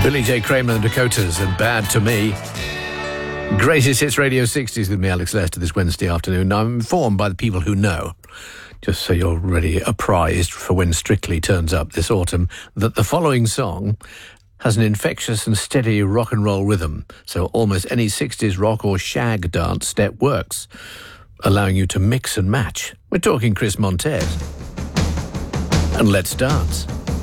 Billy J. Kramer and the Dakotas and Bad to Me. Greatest Hits Radio 60s with me, Alex Lester, this Wednesday afternoon. I'm informed by the people who know, just so you're already apprised for when Strictly turns up this autumn, that the following song has an infectious and steady rock and roll rhythm, so almost any 60s rock or shag dance step works, allowing you to mix and match. We're talking Chris Montez. And let's dance.